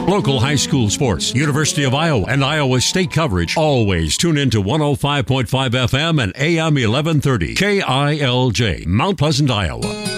Local high school sports, University of Iowa, and Iowa State coverage. Always tune in to 105.5 FM and AM 1130. KILJ, Mount Pleasant, Iowa.